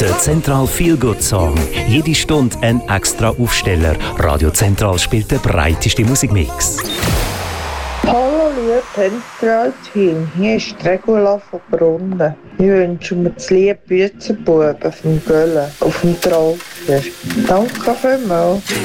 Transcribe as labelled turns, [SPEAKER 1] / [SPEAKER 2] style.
[SPEAKER 1] Der Zentral Feel Good Song. Jede Stunde ein extra Aufsteller. Radio Zentral spielt den breitesten Musikmix.
[SPEAKER 2] Hallo liebe Zentral-Team, hier ist Regula von Brunnen. Ich wünsche mir das Lied Büzenbuben vom Göllen auf dem Traufer. Danke vielmals.